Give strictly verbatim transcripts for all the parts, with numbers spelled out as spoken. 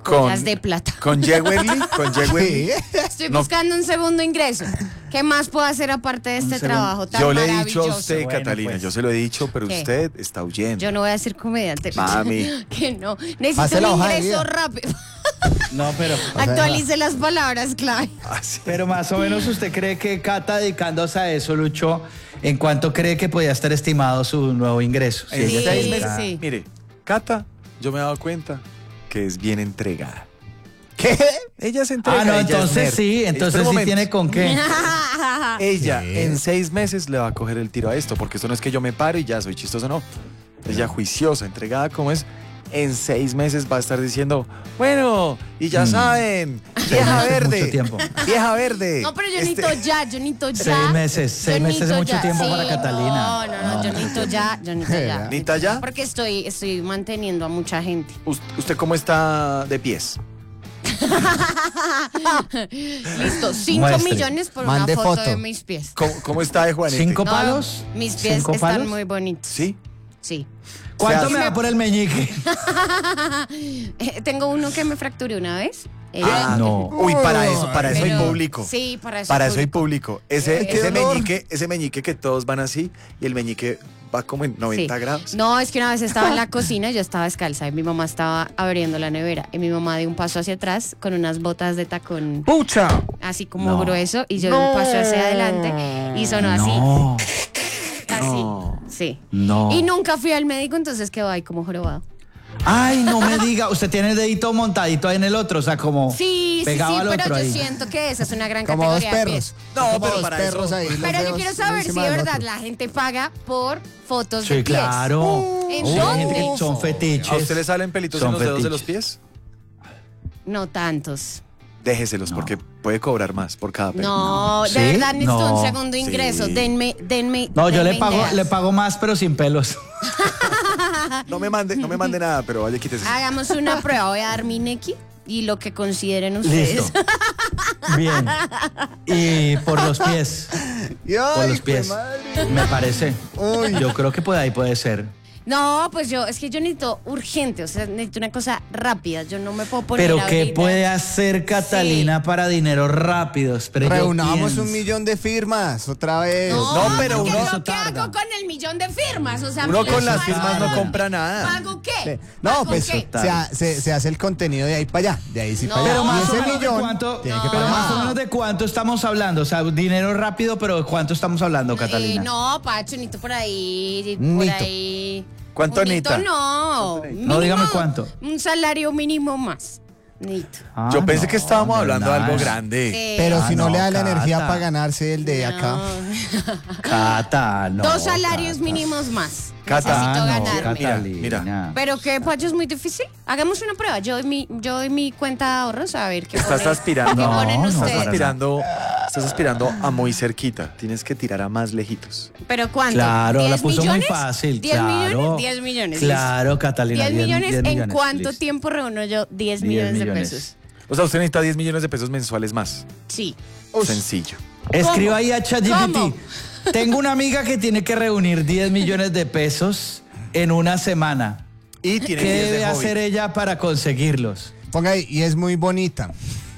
Joyas de plata. ¿Con Yewerly? ¿Con Yewerly? Estoy buscando no. un segundo ingreso. ¿Qué más puedo hacer aparte de este trabajo tan Yo le he maravilloso? dicho a usted, bueno, Catalina, pues. yo se lo he dicho, pero ¿Qué? usted está huyendo. Yo no voy a ser comediante. Mami. Que no. Necesito un ingreso rápido. No, pero... Actualice las palabras clave. Ah, sí. Pero más o menos usted cree que Cata, dedicándose a eso, Lucho, ¿en cuánto cree que podía estar estimado su nuevo ingreso? Sí, sí, sí, sí. Mire, Cata, yo me he dado cuenta que es bien entregada. ¿Qué? Ella se entrega. Ah, no, entonces sí, entonces sí tiene con qué. Ella ¿Qué? en seis meses le va a coger el tiro a esto, porque esto no es que yo me paro y ya soy chistoso, no. Ella juiciosa, entregada como es, en seis meses va a estar diciendo, bueno, y ya mm. saben, vieja verde, mucho tiempo. vieja verde. No, pero yo este... necesito ya, yo necesito ya. Seis meses, seis meses es mucho ya. tiempo sí. para Catalina. No, no, no, no, yo necesito ya, yo necesito ya. ¿Necesita ya? Porque estoy, estoy manteniendo a mucha gente. ¿Usted cómo está de pies? Listo, cinco Muestre. millones por Mande una foto, foto de mis pies. ¿Cómo, cómo está de Juanete? ¿Cinco palos? No, mis pies ¿Cinco están palos? muy bonitos. ¿Sí? Sí. ¿Cuánto o sea, me da por el meñique? Tengo uno que me fracturé una vez. Ah, eh, no. Uy, para eso, para eso pero, hay público. Sí, para eso Para hay eso hay público. Ese, eh, ese meñique, ese meñique que todos van así y el meñique va como en noventa sí. grados. No, es que una vez estaba en la cocina, yo estaba descalza y mi mamá estaba abriendo la nevera y mi mamá dio un paso hacia atrás con unas botas de tacón. ¡Pucha! Así como no. grueso y yo no. di un paso hacia adelante y sonó así. No. Así, no. sí. No. Y nunca fui al médico, entonces quedó ahí como jorobado. Ay, no me diga, usted tiene el dedito montadito ahí en el otro, o sea, como sí, pegado sí, sí, al pero otro yo ahí. siento que esa es una gran como categoría dos de perros. pies. No, como pero dos para perros eso. ahí. Pero yo quiero saber si de verdad la gente paga por fotos sí, de pies. claro. Uh, ¿En Uy, dónde? hay gente que son fetiches. ¿A usted le salen pelitos Son en los dedos fetiches. de los pies? No tantos. Déjeselos, no. porque puede cobrar más por cada pelo. No, de ¿Sí? verdad necesito No. un segundo ingreso. Sí. Denme, denme. No, yo denme le pago, ideas. le pago más, pero sin pelos. No me mande, no me mande nada, pero vaya, quítese. Hagamos una prueba. Voy a dar mi Neki y lo que consideren ustedes. Listo. Bien. Y por los pies. Por los pies. Me parece. Uy. Yo creo que por ahí puede ser. No, pues yo, es que yo necesito urgente, o sea, necesito una cosa rápida. Yo no me puedo poner Pero ahorita. ¿qué puede hacer Catalina Sí. para dinero rápido? Espere, yo Reunamos pienso. un millón de firmas otra vez. No, No, pero ¿qué, uno- yo, ¿qué tarda. hago con el millón de firmas? O sea, Uno me con las las firmas pago. no compra nada. ¿Pago qué? Sí. No, ¿Pago pues qué? se, ha- se- se hace el contenido de ahí para allá, de ahí sí No. para allá. Pero Y más, o ese menos de millón cuánto, tiene que No. pero pagar. más o menos de cuánto estamos hablando. O sea, dinero rápido, pero ¿de cuánto estamos hablando, Catalina? Eh, no, Pacho, necesito por ahí, Un por nito. ahí. ¿Cuánto Un nito necesita? no. No, dígame cuánto. Un salario mínimo más. Nito. Ah, Yo pensé no, que estábamos no, hablando de nada. algo grande. Sí. Pero Ah, si no, no, le da la Cata. energía para ganarse el de acá. No. Cata, no. Dos salarios Cata. mínimos más. Cata. Necesito Ah, no, ganarme. Catalina. Mira, Pero que, Pacho, es muy difícil. Hagamos una prueba. Yo doy mi, yo doy mi cuenta de ahorros a ver qué Estás ponen, aspirando. qué No, ponen no, ustedes. Estás para aspirando, estás aspirando a muy cerquita. Tienes que tirar a más lejitos. ¿Pero cuánto? Claro, la ¿diez puso muy millones? fácil. ¿diez claro. millones? diez millones. Claro, Catalina. diez millones. diez ¿En cuánto listo. tiempo reúno yo diez diez millones de millones. pesos? O sea, usted necesita diez millones de pesos mensuales más. Sí. Sencillo. Escriba ahí a ¿Cómo? ChatGPT. Tengo una amiga que tiene que reunir diez millones de pesos en una semana. Y tiene ¿Qué días de debe hobby. hacer ella para conseguirlos? Ponga ahí, y es muy bonita.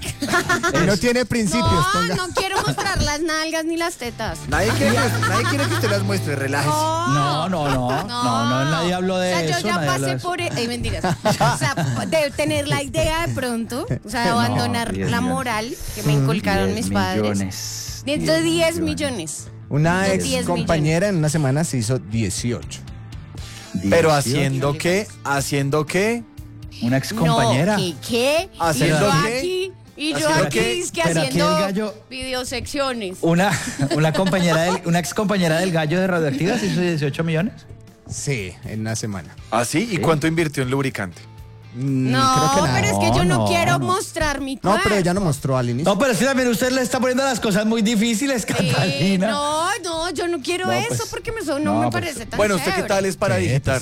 Y no tiene principios. No, ponga. no quiero mostrar las nalgas ni las tetas. Nadie quiere, nadie quiere que usted las muestre, relájese. No, no, no, no, no, nadie habló de o sea, eso. yo ya nadie habló de pasé eso. por... Eh, mentiras. O sea, de tener la idea de pronto, o sea, de No, abandonar diez la millones. moral que me inculcaron mis padres. Millones. Necesito diez millones. Una De ex diez compañera en una semana se hizo dieciocho. Pero dieciocho. haciendo qué, haciendo qué, Una ex compañera. No, ¿qué? ¿Qué? ¿Haciendo y yo qué? aquí, y yo ¿Haciendo aquí, qué? es que Pero aquí haciendo el gallo- videosecciones. Una, una compañera del, una ex compañera del gallo de Radioactivas hizo dieciocho millones. Sí, en una semana. ¿así? ¿Y cuánto invirtió en lubricante? Mm, No, creo que nada. pero es que yo no, No, quiero no. mostrar mi No, cuerpo. pero ella no mostró al inicio. No, pero sí también usted le está poniendo las cosas muy difíciles, Sí, Catalina. no, no, yo no quiero No, eso pues, porque me, so- no, no, me pues, parece tan Bueno, ¿usted qué chévere. tal es para Sí, digitar?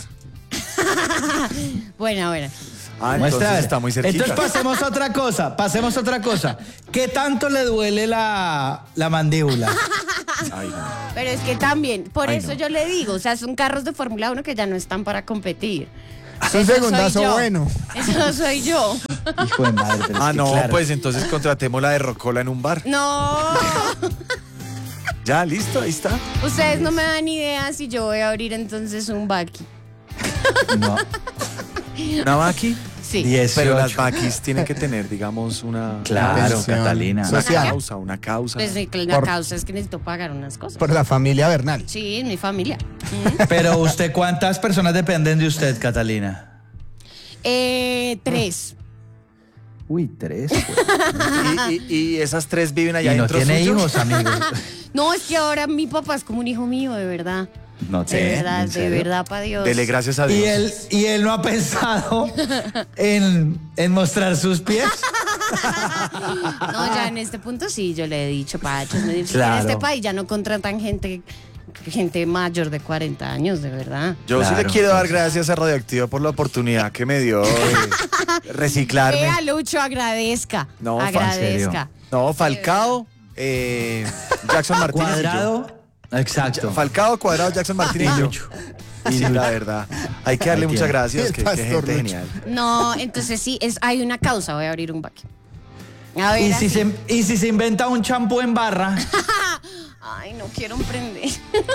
Bueno, bueno. Ah, Muestra, entonces a ver. está muy cerquita. Entonces pasemos a otra cosa, pasemos a otra cosa. ¿Qué tanto le duele la, la mandíbula? Ay, no. Pero es que también, por Ay, eso no. yo le digo, o sea, son carros de Fórmula uno que ya no están para competir. Es un Eso soy segundazo yo. bueno. Eso no soy yo. Hijo de madre. pero es Ah, que no, claro. pues entonces contratemos la de Rocola en un bar. No. Ya, listo, ahí está. Ustedes no me dan idea si yo voy a abrir entonces un Baki. No, ¿Una Baki? Sí. dieciocho. Pero las Bakis tienen que tener, digamos, una, Claro, Atención. Catalina. una Social. causa, una causa. Pues sí, la Por- causa es que necesito pagar unas cosas. Por la familia Bernal. Sí, es mi familia. Mm. Pero usted, ¿cuántas personas dependen de usted, Catalina? Eh, tres. Uy, tres. Pues. Y, y- y esas tres viven Y allá no dentro tiene suyo. hijos, amigo. No, es que ahora mi papá es como un hijo mío, de verdad. No De sé. verdad, ¿en de serio? verdad, para Dios. Dele gracias a Dios. Y él, y él no ha pensado en, en mostrar sus pies. No, ya en este punto sí, yo le he dicho, Pacho, me dice, Claro. en este país ya no contratan gente, gente mayor de cuarenta años, de verdad. Yo sí le Claro, quiero dar pues. gracias a Radioactivo por la oportunidad que me dio de reciclarme. Vea, Lucho, agradezca. No, fa- agradezca. No, Falcao, eh, Jackson Martínez y yo. Cuadrado. Exacto. Falcao, Cuadrado, Jackson Martínez y yo. Lucho. Y la verdad, hay que darle Ahí muchas tiene. gracias, El que, que pastor gente Lucho. genial. No, entonces sí, es, hay una causa, voy a abrir un baque. A ver, Y si, así. se, y si se inventa un champú en barra. Ay, no quiero emprender.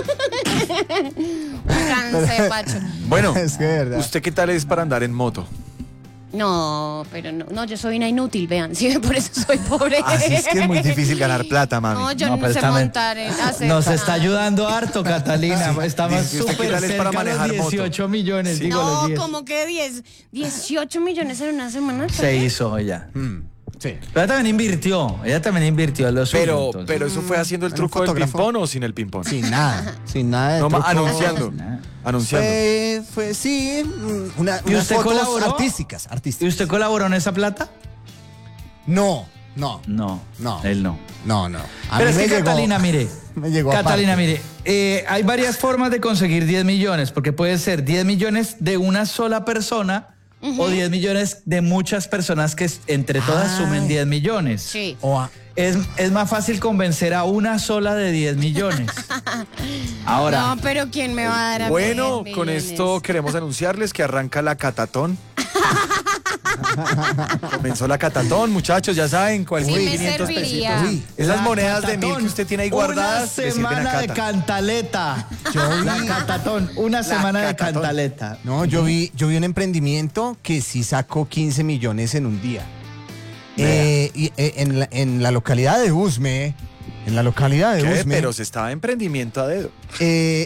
Me cansé, Pacho. Bueno, Es que de verdad. ¿usted qué tal es para andar en moto? No, pero no, no, yo soy una inútil, vean, sí, por eso soy pobre. Así es que es muy difícil ganar plata, mami. No, yo no, pero sé está- montar en hacer Nos nada. está ayudando harto, Catalina. Estamos Dice, ¿usted qué súper tal es para cerca de los manejar moto? dieciocho millones, Sí. digo los No, diez. como que diez, dieciocho millones en una semana. Se hizo ella. Mm, sí. Pero ella también invirtió. Ella también invirtió en lo suyo, Pero, entonces. pero eso fue haciendo el Era un truco del fotógrafo. ping-pong o sin el ping-pong. Sin nada. Sin nada de No, ma- truco. anunciando. Nada. Anunciando. Fue, fue sí, mm, una, ¿Y unas usted fotos colaboró? artísticas, ¿Y artísticas. usted colaboró en esa plata? No, no, No. No. Él no. no, no. A Pero mí es me que llegó- Catalina, mire. me llegó Catalina, aparte. mire. eh, hay varias formas de conseguir diez millones, porque puede ser diez millones de una sola persona o diez millones de muchas personas que entre todas Ay. sumen diez millones. Sí. O a- Es, es más fácil convencer a una sola de diez millones. Ahora, No, pero ¿quién me va a dar a mí Bueno, diez con millones? esto queremos anunciarles que arranca la catatón. Comenzó la catatón, muchachos, ya saben, cualquier Sí me quinientos serviría. pesitos. Uy, Esas la monedas de catatón, mil que usted tiene ahí guardadas Una le sirven a semana de Cata. cantaleta. Yo La vi- catatón. Una semana de catatón. cantaleta. No, yo vi, yo vi un emprendimiento que sí sacó quince millones en un día. Eh, y, eh, en, la, en la localidad de Usme, en la localidad de ¿Qué? Usme, Pero se estaba emprendimiento a dedo. eh,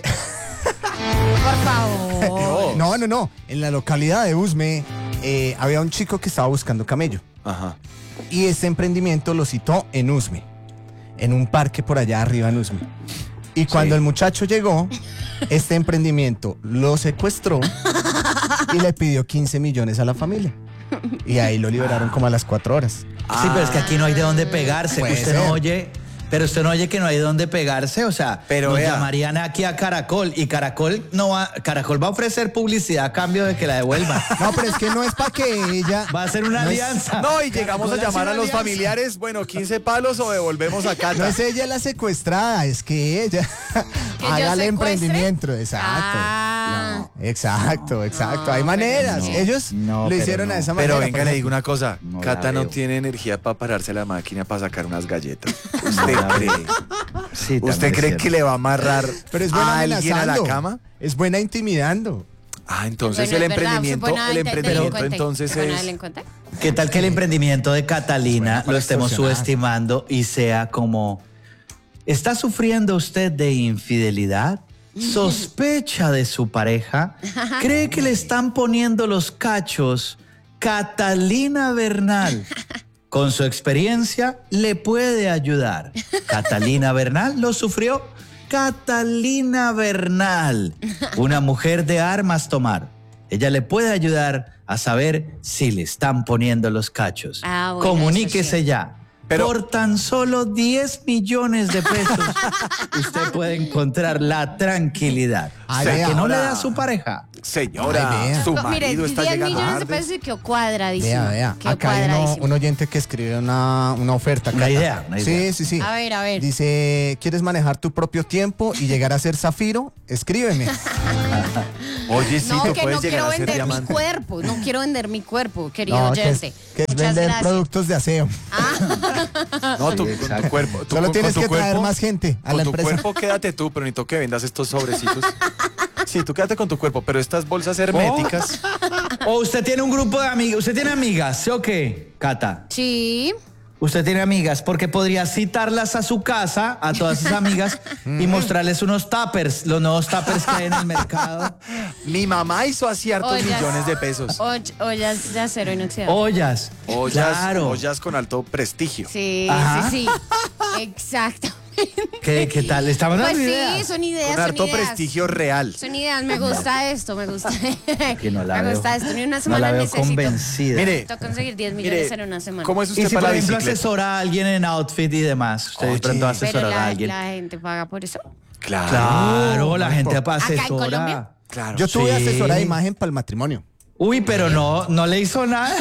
Por favor. no, no, no, en la localidad de Usme eh, había un chico que estaba buscando camello Ajá. y este emprendimiento lo citó en Usme, en un parque por allá arriba en Usme. Y cuando Sí. el muchacho llegó, este emprendimiento lo secuestró y le pidió quince millones a la familia. Y ahí lo liberaron como a las cuatro horas. Sí, pero es que aquí no hay de dónde pegarse. Puede Usted ser. no oye, pero usted no oye que no hay de dónde pegarse. O sea, Pero nos vea. llamarían aquí a Caracol y Caracol no va, Caracol va a ofrecer publicidad a cambio de que la devuelvan. No, pero es que no es para que ella... Va a ser una No es- alianza. No, y llegamos a Caracol hace llamar a una los alianza. familiares, bueno, quince palos o devolvemos a No Cata. es ella la secuestrada, es que ella yo haga el secuestre? emprendimiento. Exacto. Ah. No, exacto, exacto. No, Hay pero maneras. no. Ellos No, lo pero hicieron no. a esa manera. Pero venga, por le ejemplo. digo una cosa. No la Cata no veo. tiene energía para pararse a la máquina para sacar unas galletas. No ¿Usted la cree? veo. Sí, también ¿Usted es cree cierto. que le va a amarrar Pero es buena a alguien a la amenazando. cama? Es buena intimidando. Ah, entonces Bueno, el es verdad, emprendimiento, se pone a el veinte emprendimiento delincuente. entonces Se pone a es... delincuente. ¿Qué tal que el emprendimiento de Catalina Bueno, para lo estemos extorsionar. subestimando y sea como, ¿está sufriendo usted de infidelidad? ¿Sospecha de su pareja? ¿Cree que le están poniendo los cachos? Catalina Bernal, con su experiencia, le puede ayudar. ¿Catalina Bernal lo sufrió? Catalina Bernal, una mujer de armas tomar. Ella le puede ayudar a saber si le están poniendo los cachos. Ah, bueno, Comuníquese eso sí. ya. Pero- por tan solo diez millones de pesos, usted puede encontrar la tranquilidad. Ay, O sea, vea, que no le ahora- da a su pareja. Señora, Ay, vea. su No, mire, marido está diez llegando millones de tarde. pesos y quedó cuadradísimo. Vea, vea. Quedó Acá hay uno- cuadradísimo. un oyente que escribe una, una oferta. Una Cata. idea, una idea. Sí, sí, sí. A ver, a ver. Dice, ¿quieres manejar tu propio tiempo y llegar a ser zafiro? Escríbeme. Oye, sí, No, tú que puedes no llegar quiero a ser vender mi diamante. cuerpo, no quiero vender mi cuerpo, querido No, que es, oyente. que es Muchas vender gracias. productos de aseo. No, tú, Sí, con tu exacto. cuerpo. tú Solo con- tienes con tu que traer cuerpo- más gente a con la tu empresa. cuerpo quédate tú, pero necesito que vendas estos sobrecitos. Sí, tú quédate con tu cuerpo, pero estas bolsas herméticas. O usted tiene un grupo de amigas. ¿Usted tiene amigas? ¿Sí o qué, Cata? Sí. Usted tiene amigas porque podría citarlas a su casa, a todas sus amigas, y mostrarles unos tuppers, los nuevos tuppers que hay en el mercado. Mi mamá hizo así hartos Ollas. millones de pesos. Oll- ollas de acero inoxidable. Ollas. Ollas, Claro. ollas con alto prestigio. Sí, Ajá. sí, sí. Exacto. ¿Qué, qué tal? ¿Estaban Pues dando sí, ideas? son ideas, Con son harto ideas. prestigio real. Son ideas, me gusta esto, me gusta. Que no la me veo. gusta esto, ni una No semana la veo necesito. convencida. Mire, Necesito conseguir diez millones en una semana. ¿cómo es Y usted si, para por la ejemplo, bicicleta? asesora a alguien en outfit y demás, usted de Oye, pronto va a Pero asesorar la, a alguien. la gente paga por eso. Claro. Claro, la gente ¿Acá en asesora. Colombia? Claro. Yo tuve Sí. asesora de imagen para el matrimonio. Uy, pero no, no le hizo nada.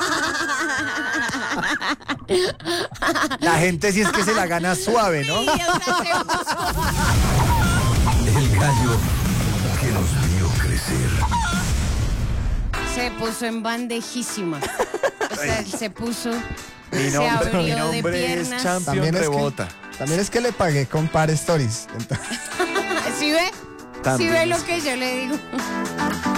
La gente sí es que se la gana suave, ¿no? Sí, o sea, El gallo que los vio crecer. se, se puso en bandejísima. O sea, él se puso, Mi se nombre, mi abrió de nombre es piernas. Champion También es, Rebota. que, también es que le pagué con par stories. Entonces, ¿Sí ve? ¿Sí También ve es lo que yo le digo?